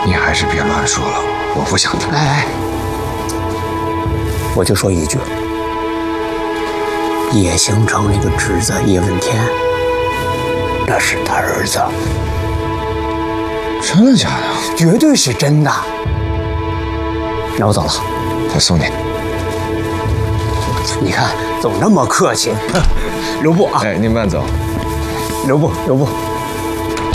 你还是别乱说了，我不想听。 哎，我就说一句，叶兴成那个侄子叶问天，那是他儿子。 真的假的？ 绝对是真的。那我走了。 我送你。 你看，总那么客气。留步啊！ 哎，您慢走。 留步。